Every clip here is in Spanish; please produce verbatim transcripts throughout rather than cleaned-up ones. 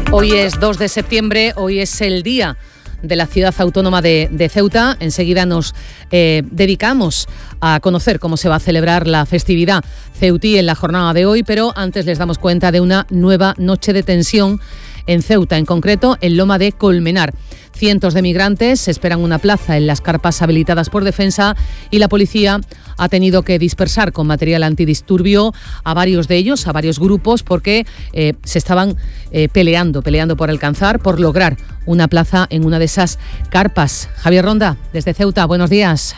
Hoy es dos de septiembre, hoy es el día de la ciudad autónoma de, de Ceuta. Enseguida nos eh, dedicamos a conocer cómo se va a celebrar la festividad ceutí en la jornada de hoy, pero antes les damos cuenta de una nueva noche de tensión en Ceuta, en concreto en Loma de Colmenar. Cientos de migrantes esperan una plaza en las carpas habilitadas por Defensa y la policía ha tenido que dispersar con material antidisturbio a varios de ellos, a varios grupos, porque eh, se estaban eh, peleando, peleando por alcanzar, por lograr una plaza en una de esas carpas. Javier Ronda, desde Ceuta, buenos días.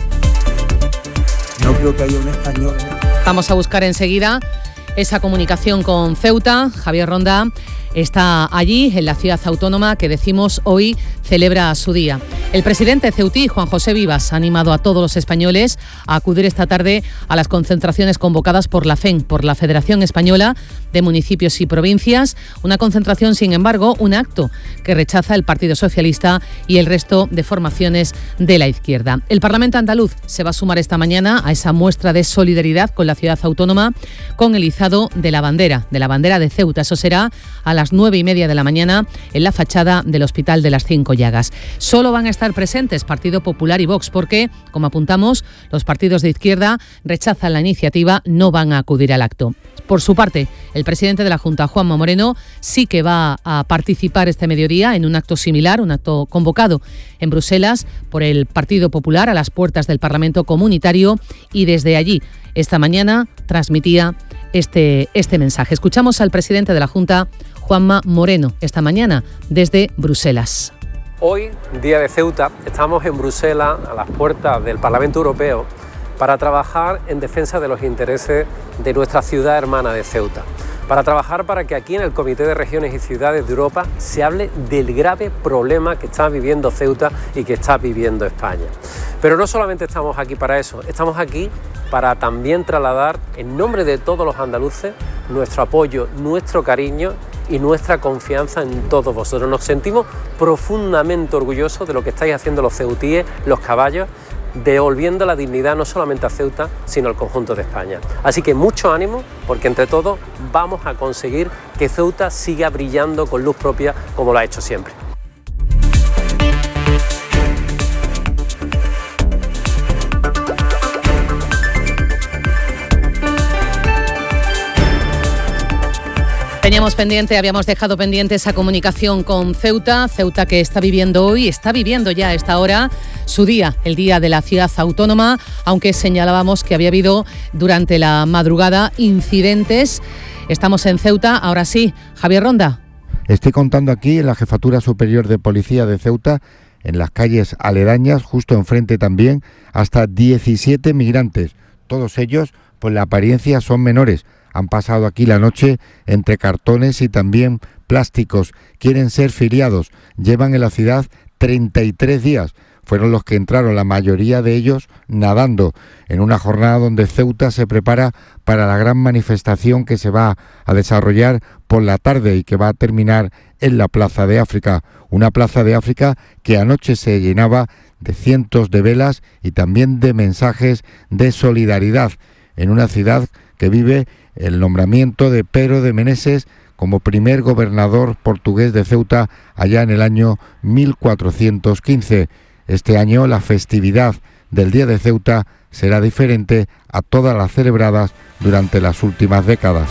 No creo que haya un español. Vamos a buscar enseguida esa comunicación con Ceuta. Javier Ronda está allí, en la ciudad autónoma que decimos hoy celebra su día. El presidente ceutí, Juan José Vivas, ha animado a todos los españoles a acudir esta tarde a las concentraciones convocadas por la F E N, por la Federación Española de Municipios y Provincias. Una concentración, sin embargo, un acto que rechaza el Partido Socialista y el resto de formaciones de la izquierda. El Parlamento andaluz se va a sumar esta mañana a esa muestra de solidaridad con la ciudad autónoma con el izado de la bandera, de la bandera de Ceuta. Eso será a las nueve y media de la mañana en la fachada del Hospital de las Cinco Llagas. Solo van a estar presentes Partido Popular y Vox porque, como apuntamos, los partidos de izquierda rechazan la iniciativa, no van a acudir al acto. Por su parte, el presidente de la Junta, Juanma Moreno, sí que va a participar este mediodía en un acto similar, un acto convocado en Bruselas por el Partido Popular a las puertas del Parlamento Comunitario, y desde allí esta mañana transmitía este, este mensaje. Escuchamos al presidente de la Junta, Juanma Moreno, esta mañana desde Bruselas. Hoy, día de Ceuta, estamos en Bruselas, a las puertas del Parlamento Europeo, para trabajar en defensa de los intereses de nuestra ciudad hermana de Ceuta. Para trabajar para que aquí en el Comité de Regiones y Ciudades de Europa se hable del grave problema que está viviendo Ceuta y que está viviendo España. Pero no solamente estamos aquí para eso, estamos aquí para también trasladar en nombre de todos los andaluces nuestro apoyo, nuestro cariño y nuestra confianza en todos vosotros. Nos sentimos profundamente orgullosos de lo que estáis haciendo los ceutíes, los caballos, devolviendo la dignidad no solamente a Ceuta, sino al conjunto de España. Así que mucho ánimo, porque entre todos vamos a conseguir que Ceuta siga brillando con luz propia como lo ha hecho siempre. Teníamos pendiente, habíamos dejado pendiente esa comunicación con Ceuta, Ceuta que está viviendo hoy, está viviendo ya a esta hora su día, el día de la ciudad autónoma, aunque señalábamos que había habido durante la madrugada incidentes. Estamos en Ceuta, ahora sí, Javier Ronda. Estoy contando aquí en la Jefatura Superior de Policía de Ceuta, en las calles aledañas, justo enfrente también, hasta diecisiete migrantes. Todos ellos, por la apariencia, son menores. Han pasado aquí la noche entre cartones y también plásticos. Quieren ser filiados. Llevan en la ciudad treinta y tres días. Fueron los que entraron, la mayoría de ellos nadando, en una jornada donde Ceuta se prepara para la gran manifestación que se va a desarrollar por la tarde y que va a terminar en la Plaza de África. Una Plaza de África que anoche se llenaba de cientos de velas y también de mensajes de solidaridad en una ciudad que vive el nombramiento de Pero de Meneses como primer gobernador portugués de Ceuta allá en el año mil cuatrocientos quince. Este año la festividad del Día de Ceuta será diferente a todas las celebradas durante las últimas décadas.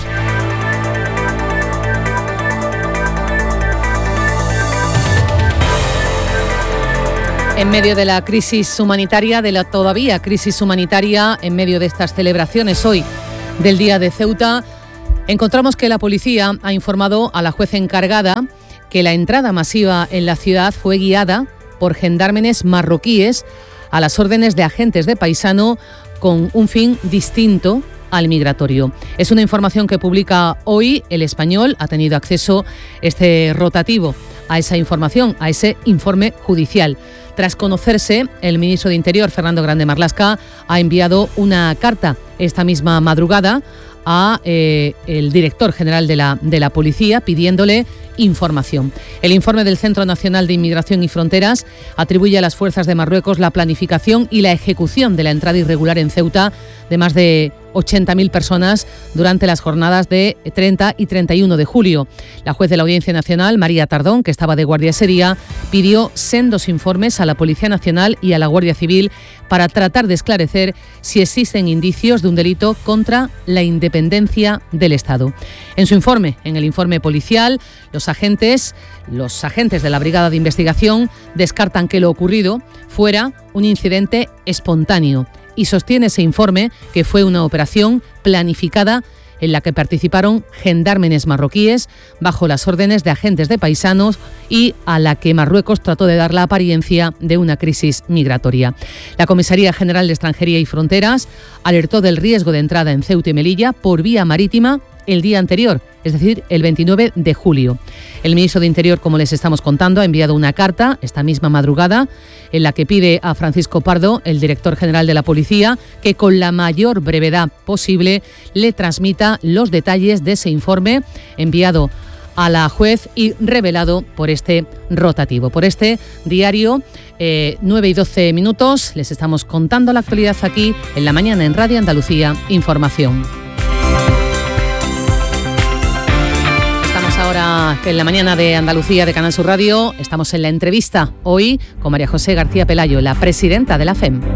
En medio de la crisis humanitaria, de la todavía crisis humanitaria, en medio de estas celebraciones hoy del Día de Ceuta, encontramos que la policía ha informado a la juez encargada que la entrada masiva en la ciudad fue guiada por gendarmes marroquíes a las órdenes de agentes de Paisano con un fin distinto al migratorio. Es una información que publica hoy El Español. Ha tenido acceso este rotativo a esa información, a ese informe judicial. Tras conocerse, el ministro de Interior, Fernando Grande Marlaska, ha enviado una carta esta misma madrugada a eh, el director general de la, de la policía pidiéndole información. El informe del Centro Nacional de Inmigración y Fronteras atribuye a las fuerzas de Marruecos la planificación y la ejecución de la entrada irregular en Ceuta de más de ochenta mil personas durante las jornadas de treinta y treinta y uno de julio. La juez de la Audiencia Nacional, María Tardón, que estaba de guardia ese día, pidió sendos informes a la Policía Nacional y a la Guardia Civil para tratar de esclarecer si existen indicios de un delito contra la independencia del Estado. En su informe, en el informe policial, los agentes, los agentes de la Brigada de Investigación descartan que lo ocurrido fuera un incidente espontáneo y sostiene ese informe que fue una operación planificada en la que participaron gendarmes marroquíes bajo las órdenes de agentes de paisanos y a la que Marruecos trató de dar la apariencia de una crisis migratoria. La Comisaría General de Extranjería y Fronteras alertó del riesgo de entrada en Ceuta y Melilla por vía marítima el día anterior, es decir, el veintinueve de julio. El ministro de Interior, como les estamos contando, ha enviado una carta esta misma madrugada en la que pide a Francisco Pardo, el director general de la Policía, que con la mayor brevedad posible le transmita los detalles de ese informe enviado a la juez y revelado por este rotativo. Por este diario, eh, nueve y doce minutos, les estamos contando la actualidad aquí en la mañana en Radio Andalucía Información. Ahora en la mañana de Andalucía de Canal Sur Radio estamos en la entrevista hoy con María José García Pelayo, la presidenta de la F E M.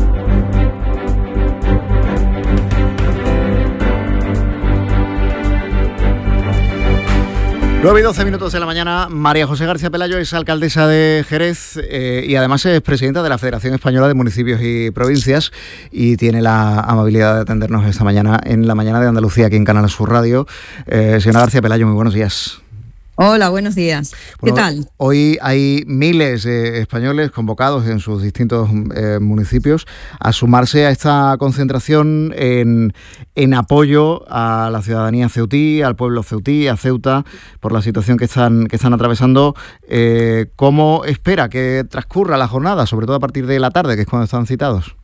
nueve y doce minutos de la mañana. María José García Pelayo es alcaldesa de Jerez eh, y además es presidenta de la Federación Española de Municipios y Provincias y tiene la amabilidad de atendernos esta mañana en la mañana de Andalucía aquí en Canal Sur Radio. Eh, señora García Pelayo, muy buenos días. Hola, buenos días. Bueno, ¿qué tal? Hoy hay miles de españoles convocados en sus distintos eh, municipios a sumarse a esta concentración en, en apoyo a la ciudadanía ceutí, al pueblo ceutí, a Ceuta, por la situación que están, que están atravesando. Eh, ¿Cómo espera que transcurra la jornada, sobre todo a partir de la tarde, que es cuando están citados?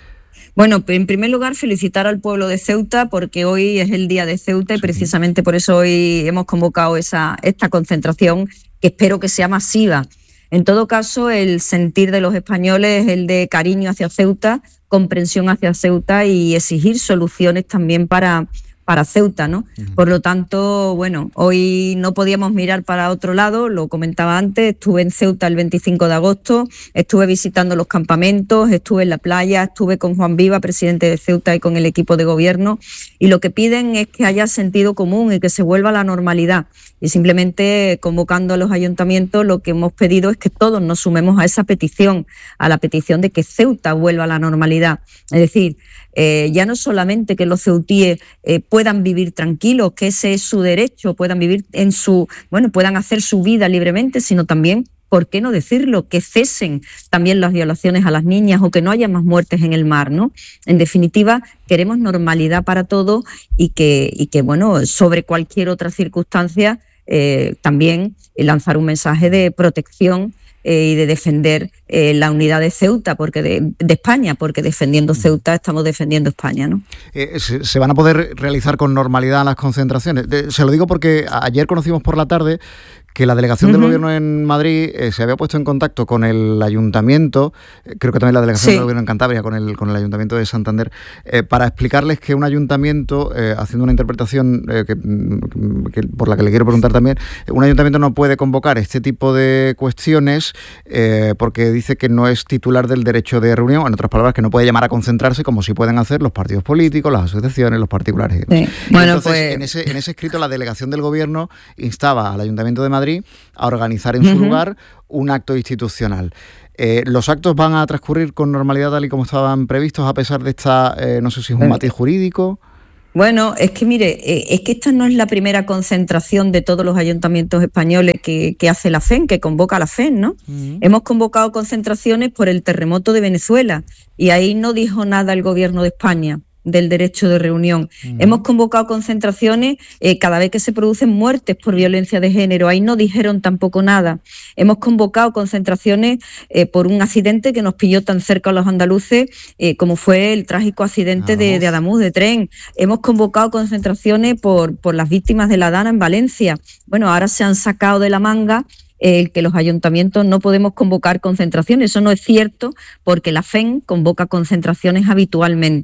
Bueno, en primer lugar, felicitar al pueblo de Ceuta porque hoy es el día de Ceuta y precisamente por eso hoy hemos convocado esa, esta concentración que espero que sea masiva. En todo caso, el sentir de los españoles es el de cariño hacia Ceuta, comprensión hacia Ceuta y exigir soluciones también para, para Ceuta, ¿no? Uh-huh. Por lo tanto, bueno, hoy no podíamos mirar para otro lado, lo comentaba antes, estuve en Ceuta el veinticinco de agosto, estuve visitando los campamentos, estuve en la playa, estuve con Juan Viva, presidente de Ceuta, y con el equipo de gobierno, y lo que piden es que haya sentido común y que se vuelva a la normalidad. Y simplemente convocando a los ayuntamientos, lo que hemos pedido es que todos nos sumemos a esa petición, a la petición de que Ceuta vuelva a la normalidad. Es decir, eh, ya no solamente que los ceutíes eh, puedan vivir tranquilos, que ese es su derecho, puedan vivir en su, bueno, puedan hacer su vida libremente, sino también, ¿por qué no decirlo?, que cesen también las violaciones a las niñas o que no haya más muertes en el mar, ¿no? En definitiva, queremos normalidad para todo y que, y que bueno, sobre cualquier otra circunstancia, eh, también lanzar un mensaje de protección eh, y de defender eh, la unidad de Ceuta, porque de, de España, porque defendiendo Ceuta estamos defendiendo España, ¿no? Eh, se, ¿Se van a poder realizar con normalidad las concentraciones? De, se lo digo porque ayer conocimos por la tarde que la delegación uh-huh. del gobierno en Madrid eh, se había puesto en contacto con el ayuntamiento, eh, creo que también la delegación sí. del gobierno en Cantabria, con el, con el ayuntamiento de Santander, eh, para explicarles que un ayuntamiento, eh, haciendo una interpretación eh, que, que, por la que le quiero preguntar también, un ayuntamiento no puede convocar este tipo de cuestiones eh, porque dice que no es titular del derecho de reunión, en otras palabras, que no puede llamar a concentrarse como sí pueden hacer los partidos políticos, las asociaciones, los particulares. Sí. Bueno, entonces, pues... en, ese, en ese escrito la delegación del gobierno instaba al ayuntamiento de Madrid a organizar en su uh-huh. lugar un acto institucional. Eh, ¿Los actos van a transcurrir con normalidad tal y como estaban previstos a pesar de esta, eh, no sé si es un matiz jurídico? Bueno, es que mire, eh, es que esta no es la primera concentración de todos los ayuntamientos españoles que, que hace la F E M, que convoca la F E M, ¿no? Uh-huh. Hemos convocado concentraciones por el terremoto de Venezuela y ahí no dijo nada el gobierno de España del derecho de reunión. Uh-huh. Hemos convocado concentraciones eh, cada vez que se producen muertes por violencia de género, ahí no dijeron tampoco nada. Hemos convocado concentraciones eh, por un accidente que nos pilló tan cerca a los andaluces eh, como fue el trágico accidente de, de Adamuz de tren. Hemos convocado concentraciones por, por las víctimas de la Dana en Valencia. Bueno, ahora se han sacado de la manga Eh, que los ayuntamientos no podemos convocar concentraciones. Eso no es cierto porque la F E M convoca concentraciones habitualmente.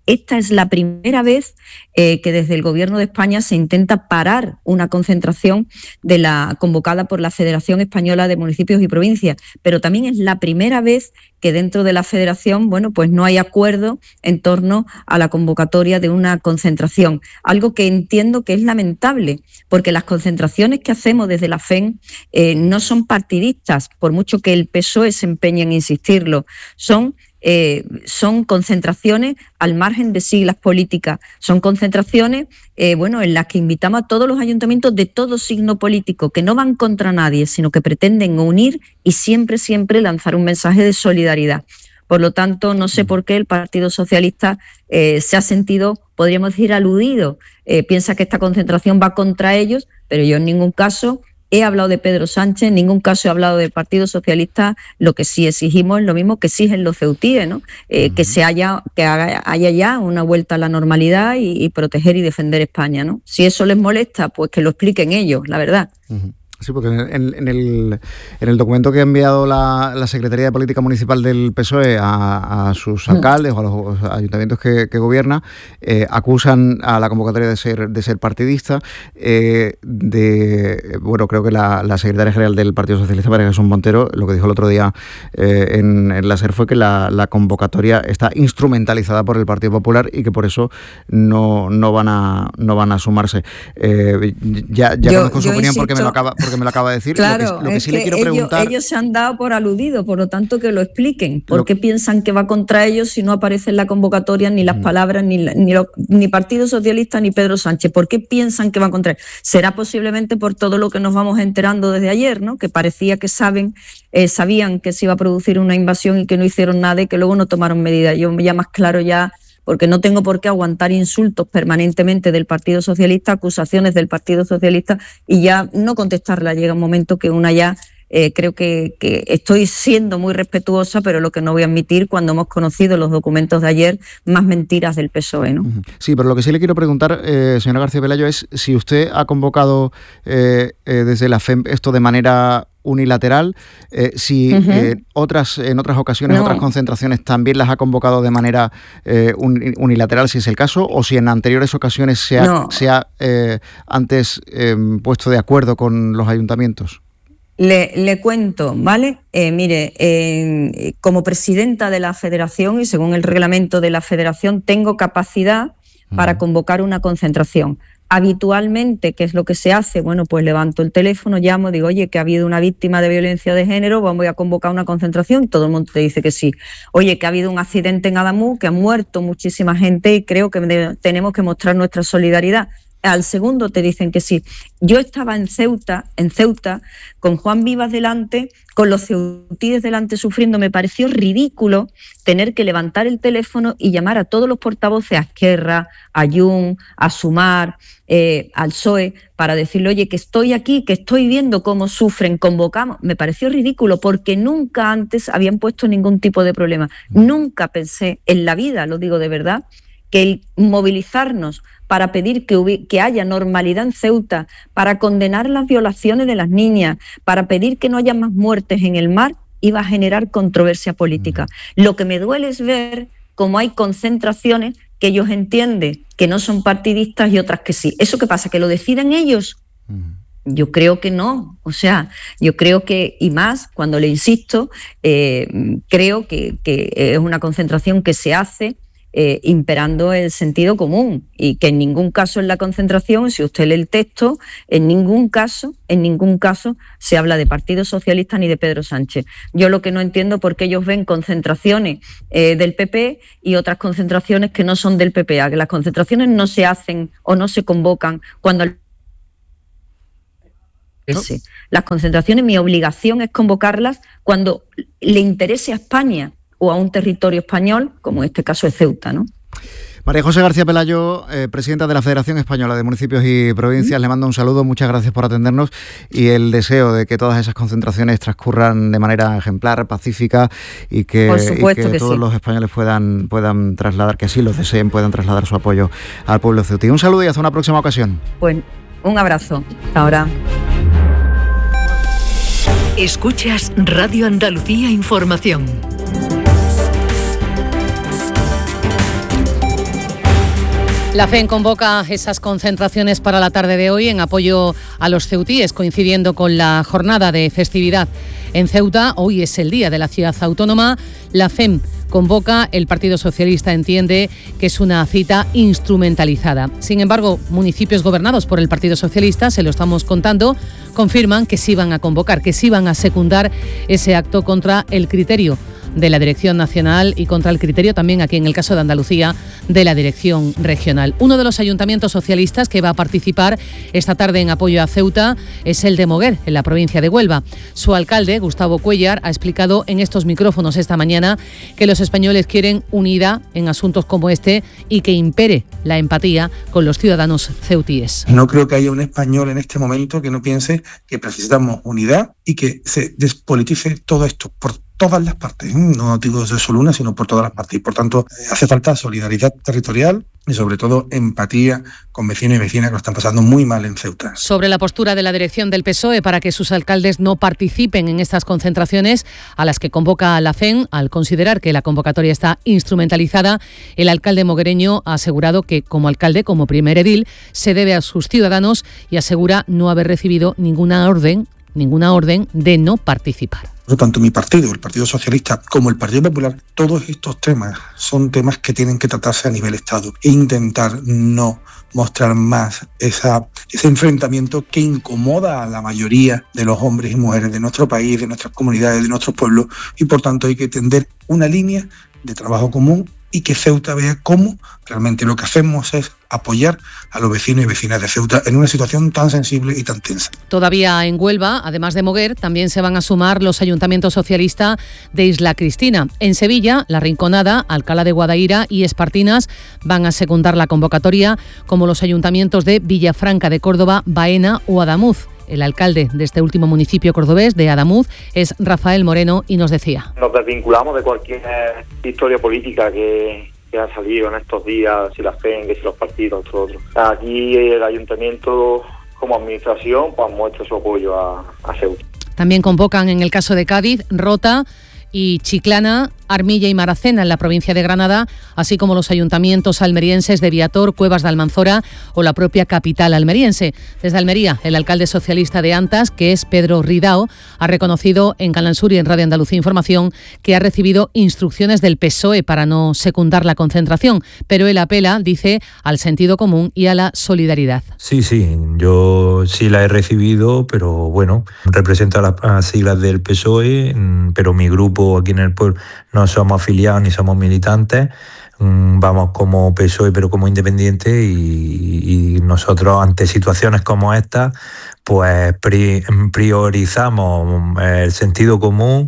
Esta es la primera vez eh, que desde el Gobierno de España se intenta parar una concentración de la convocada por la Federación Española de Municipios y Provincias, pero también es la primera vez que dentro de la Federación, bueno, pues no hay acuerdo en torno a la convocatoria de una concentración, algo que entiendo que es lamentable, porque las concentraciones que hacemos desde la F E N eh, no son partidistas, por mucho que el P S O E se empeñe en insistirlo, son Eh, son concentraciones al margen de siglas políticas, son concentraciones eh, bueno, en las que invitamos a todos los ayuntamientos de todo signo político, que no van contra nadie, sino que pretenden unir y siempre, siempre lanzar un mensaje de solidaridad. Por lo tanto, no sé por qué el Partido Socialista eh, se ha sentido, podríamos decir, aludido. Eh, piensa que esta concentración va contra ellos, pero yo en ningún caso he hablado de Pedro Sánchez, en ningún caso he hablado del Partido Socialista. Lo que sí exigimos es lo mismo que exigen los ceutíes, ¿no? Eh, uh-huh. Que se haya, que haga, haya ya una vuelta a la normalidad y, y proteger y defender España, ¿no? Si eso les molesta, pues que lo expliquen ellos, la verdad. Uh-huh. Sí, porque en, en, el, en el documento que ha enviado la, la Secretaría de Política Municipal del P S O E a, a sus alcaldes o a los ayuntamientos que, que gobierna, eh, acusan a la convocatoria de ser de ser partidista. Eh, de bueno, creo que la, la secretaria general del Partido Socialista, María Jesús Montero, lo que dijo el otro día eh, en, en la SER fue que la, la convocatoria está instrumentalizada por el Partido Popular y que por eso no, no van a no van a sumarse. Eh, ya ya yo, conozco su opinión insisto. porque me lo acaba porque me lo acaba de decir. Claro, lo que, lo que sí que le quiero ellos, preguntar... ellos se han dado por aludido, por lo tanto que lo expliquen. ¿Por lo... qué piensan que va contra ellos si no aparece en la convocatoria ni las mm. palabras, ni, ni, lo, ni Partido Socialista ni Pedro Sánchez? ¿Por qué piensan que va contra ellos? Será posiblemente por todo lo que nos vamos enterando desde ayer, ¿no? Que parecía que saben, eh, sabían que se iba a producir una invasión y que no hicieron nada y que luego no tomaron medidas. Yo ya más claro ya... porque no tengo por qué aguantar insultos permanentemente del Partido Socialista, acusaciones del Partido Socialista y ya no contestarla. Llega un momento que una ya, eh, creo que, que estoy siendo muy respetuosa, pero lo que no voy a admitir cuando hemos conocido los documentos de ayer, más mentiras del P S O E, ¿no? Sí, pero lo que sí le quiero preguntar, eh, señora García Pelayo, es si usted ha convocado eh, eh, desde la F E M esto de manera unilateral, eh, si uh-huh. eh, otras en otras ocasiones, no. otras concentraciones también las ha convocado de manera eh, un, unilateral, si es el caso, o si en anteriores ocasiones se ha, no. se ha eh, antes eh, puesto de acuerdo con los ayuntamientos. Le, le cuento, ¿vale? Eh, mire, eh, como presidenta de la Federación y según el reglamento de la Federación tengo capacidad uh-huh. para convocar una concentración. Habitualmente, ¿qué es lo que se hace? Bueno, pues levanto el teléfono, llamo, digo, oye, que ha habido una víctima de violencia de género, vamos a convocar una concentración, todo el mundo te dice que sí. Oye, que ha habido un accidente en Adamuz, que ha muerto muchísima gente y creo que de, tenemos que mostrar nuestra solidaridad. Al segundo te dicen que sí. Yo estaba en Ceuta, en Ceuta, con Juan Vivas delante, con los ceutíes delante sufriendo. Me pareció ridículo tener que levantar el teléfono y llamar a todos los portavoces, a Esquerra, a Jun, a Sumar, eh, al P S O E, para decirle, oye, que estoy aquí, que estoy viendo cómo sufren, convocamos. Me pareció ridículo porque nunca antes habían puesto ningún tipo de problema. Nunca pensé en la vida, lo digo de verdad, que el movilizarnos para pedir que, hubi- que haya normalidad en Ceuta, para condenar las violaciones de las niñas, para pedir que no haya más muertes en el mar, iba a generar controversia política. Lo que me duele es ver cómo hay concentraciones que ellos entienden que no son partidistas y otras que sí. ¿Eso qué pasa? ¿Que lo deciden ellos? Yo creo que no. O sea, yo creo que, y más, cuando le insisto, eh, creo que, que es una concentración que se hace Eh, imperando el sentido común y que en ningún caso en la concentración, si usted lee el texto, en ningún caso, en ningún caso se habla de Partido Socialista ni de Pedro Sánchez. Yo lo que no entiendo por qué ellos ven concentraciones eh, del P P y otras concentraciones que no son del P P, a que las concentraciones no se hacen o no se convocan cuando el ¿No? Las concentraciones, mi obligación es convocarlas cuando le interese a España o a un territorio español, como en este caso es Ceuta, ¿no? María José García Pelayo, eh, presidenta de la Federación Española de Municipios y Provincias, ¿Mm? le mando un saludo, muchas gracias por atendernos y el deseo de que todas esas concentraciones transcurran de manera ejemplar, pacífica y que, y que, que todos sí. los españoles puedan, puedan trasladar, que así los deseen, puedan trasladar su apoyo al pueblo ceutí. Un saludo y hasta una próxima ocasión. Pues un abrazo. Hasta ahora. Escuchas Radio Andalucía Información. La FEN convoca esas concentraciones para la tarde de hoy en apoyo a los ceutíes, coincidiendo con la jornada de festividad en Ceuta. Hoy es el día de la ciudad autónoma. La FEN convoca, el Partido Socialista entiende que es una cita instrumentalizada. Sin embargo, municipios gobernados por el Partido Socialista, se lo estamos contando, confirman que sí van a convocar, que sí van a secundar ese acto contra el criterio de la Dirección Nacional y contra el criterio también, aquí en el caso de Andalucía, de la Dirección Regional. Uno de los ayuntamientos socialistas que va a participar esta tarde en apoyo a Ceuta es el de Moguer, en la provincia de Huelva. Su alcalde, Gustavo Cuéllar, ha explicado en estos micrófonos esta mañana que los españoles quieren unidad en asuntos como este y que impere la empatía con los ciudadanos ceutíes. No creo que haya un español en este momento que no piense que necesitamos unidad y que se despolitice todo esto por todas las partes, no digo de solo una, sino por todas las partes. Y por tanto, hace falta solidaridad territorial y sobre todo empatía con vecinos y vecinas que lo están pasando muy mal en Ceuta. Sobre la postura de la dirección del P S O E para que sus alcaldes no participen en estas concentraciones a las que convoca la FEN, al considerar que la convocatoria está instrumentalizada, el alcalde moguereño ha asegurado que como alcalde, como primer edil, se debe a sus ciudadanos y asegura no haber recibido ninguna orden, ninguna orden de no participar. Tanto mi partido, el Partido Socialista, como el Partido Popular, todos estos temas son temas que tienen que tratarse a nivel Estado e intentar no mostrar más esa, ese enfrentamiento que incomoda a la mayoría de los hombres y mujeres de nuestro país, de nuestras comunidades, de nuestros pueblos, y por tanto hay que tender una línea de trabajo común y que Ceuta vea cómo realmente lo que hacemos es apoyar a los vecinos y vecinas de Ceuta en una situación tan sensible y tan tensa. Todavía en Huelva, además de Moguer, también se van a sumar los ayuntamientos socialistas de Isla Cristina. En Sevilla, La Rinconada, Alcalá de Guadaira y Espartinas van a secundar la convocatoria, como los ayuntamientos de Villafranca de Córdoba, Baena o Adamuz. El alcalde de este último municipio cordobés, de Adamuz, es Rafael Moreno y nos decía: nos desvinculamos de cualquier historia política que, que ha salido en estos días, si la FEN, que si los partidos, todo otro. Aquí el ayuntamiento, como administración, pues muestra su apoyo a, a Ceuta. También convocan en el caso de Cádiz, Rota y Chiclana, Armilla y Maracena en la provincia de Granada, así como los ayuntamientos almerienses de Viator, Cuevas de Almanzora o la propia capital almeriense. Desde Almería, el alcalde socialista de Antas, que es Pedro Ridao, ha reconocido en Canal Sur y en Radio Andalucía Información que ha recibido instrucciones del P S O E para no secundar la concentración, pero él apela, dice, al sentido común y a la solidaridad. Sí, sí, yo sí la he recibido, pero bueno, represento a las siglas del P S O E, pero mi grupo aquí en el pueblo no somos afiliados ni somos militantes, vamos como P S O E pero como independientes y, y nosotros ante situaciones como esta pues pri, priorizamos el sentido común.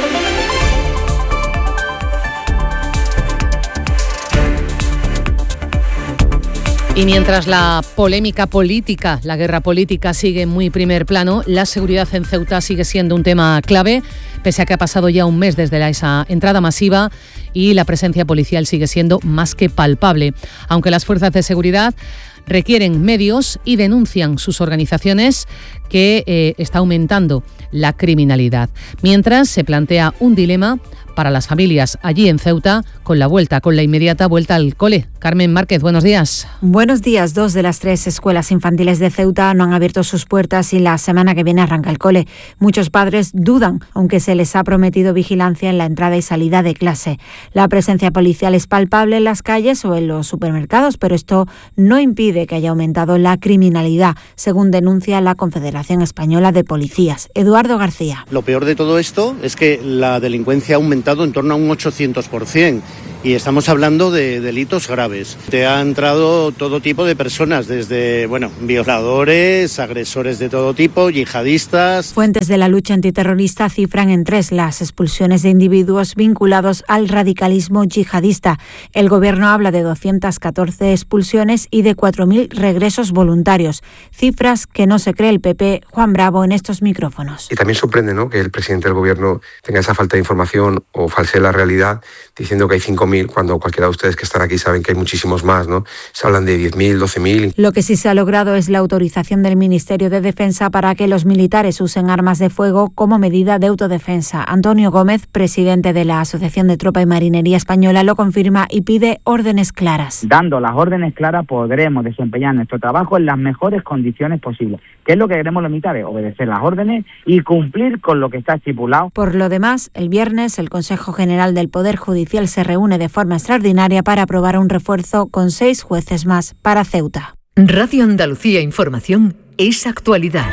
Y mientras la polémica política, la guerra política sigue en muy primer plano, la seguridad en Ceuta sigue siendo un tema clave, pese a que ha pasado ya un mes desde la, esa entrada masiva y la presencia policial sigue siendo más que palpable. Aunque las fuerzas de seguridad requieren medios y denuncian sus organizaciones que eh, está aumentando la criminalidad. Mientras se plantea un dilema para las familias allí en Ceuta con la vuelta, con la inmediata vuelta al cole. Carmen Márquez, buenos días. Buenos días. Dos de las tres escuelas infantiles de Ceuta no han abierto sus puertas y la semana que viene arranca el cole. Muchos padres dudan, aunque se les ha prometido vigilancia en la entrada y salida de clase. La presencia policial es palpable en las calles o en los supermercados, pero esto no impide que haya aumentado la criminalidad, según denuncia la Confederación Española de Policías. Eduardo García. Lo peor de todo esto es que la delincuencia ha aumentado en torno a un ochocientos por ciento y estamos hablando de delitos graves. Te ha entrado todo tipo de personas, desde bueno, violadores, agresores de todo tipo, yihadistas. Fuentes de la lucha antiterrorista cifran en tres las expulsiones de individuos vinculados al radicalismo yihadista. El gobierno habla de doscientas catorce expulsiones y de cuatro mil regresos voluntarios, cifras que no se cree el P P. Juan Bravo en estos micrófonos. Y también sorprende, ¿no?, que el presidente del gobierno tenga esa falta de información o falsee la realidad diciendo que hay cinco mil mil, cuando cualquiera de ustedes que están aquí saben que hay muchísimos más, ¿no? Se hablan de diez mil, doce mil. Lo que sí se ha logrado es la autorización del Ministerio de Defensa para que los militares usen armas de fuego como medida de autodefensa. Antonio Gómez, presidente de la Asociación de Tropa y Marinería Española, lo confirma y pide órdenes claras. Dando las órdenes claras podremos desempeñar nuestro trabajo en las mejores condiciones posibles. ¿Qué es lo que queremos los militares? Obedecer las órdenes y cumplir con lo que está estipulado. Por lo demás, el viernes el Consejo General del Poder Judicial se reúne de forma extraordinaria para aprobar un refuerzo con seis jueces más para Ceuta. Radio Andalucía Información es actualidad.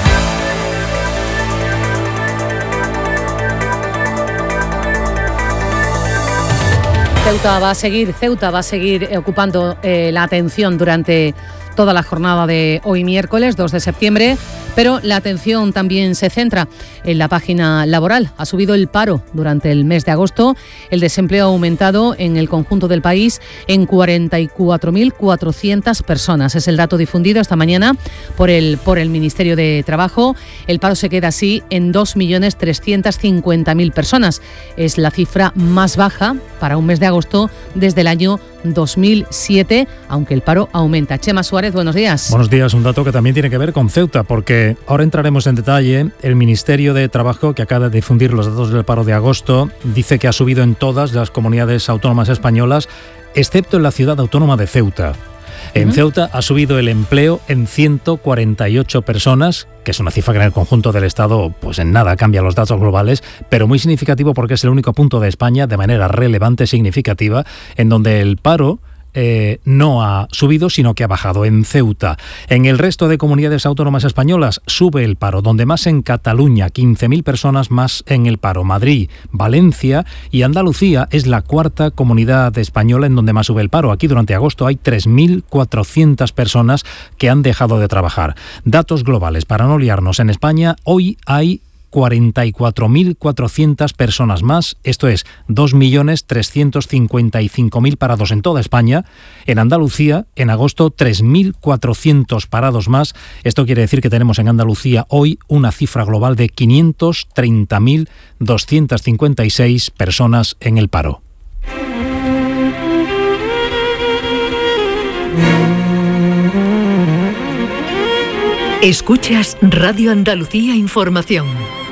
Ceuta va a seguir, Ceuta va a seguir ocupando eh, la atención durante toda la jornada de hoy miércoles dos de septiembre, pero la atención también se centra en la página laboral. Ha subido el paro durante el mes de agosto, el desempleo ha aumentado en el conjunto del país en cuarenta y cuatro mil cuatrocientas personas. Es el dato difundido esta mañana por el, por el Ministerio de Trabajo. El paro se queda así en dos millones trescientas cincuenta mil personas. Es la cifra más baja para un mes de agosto desde el año dos mil siete, aunque el paro aumenta. Chema Suárez, buenos días. Buenos días, un dato que también tiene que ver con Ceuta, porque ahora entraremos en detalle. El Ministerio de Trabajo, que acaba de difundir los datos del paro de agosto, dice que ha subido en todas las comunidades autónomas españolas, excepto en la ciudad autónoma de Ceuta. En uh-huh. Ceuta ha subido el empleo en ciento cuarenta y ocho personas, que es una cifra que en el conjunto del Estado pues en nada cambia los datos globales, pero muy significativo porque es el único punto de España de manera relevante, significativa, en donde el paro Eh, no ha subido, sino que ha bajado en Ceuta. En el resto de comunidades autónomas españolas sube el paro, donde más en Cataluña, quince mil personas más en el paro. Madrid, Valencia y Andalucía es la cuarta comunidad española en donde más sube el paro. Aquí durante agosto hay tres mil cuatrocientas personas que han dejado de trabajar. Datos globales, para no liarnos, en España hoy hay cuarenta y cuatro mil cuatrocientas personas más, esto es dos millones trescientos cincuenta y cinco mil parados en toda España. En Andalucía, en agosto, tres mil cuatrocientos parados más. Esto quiere decir que tenemos en Andalucía hoy una cifra global de quinientos treinta mil doscientas cincuenta y seis personas en el paro. Escuchas Radio Andalucía Información.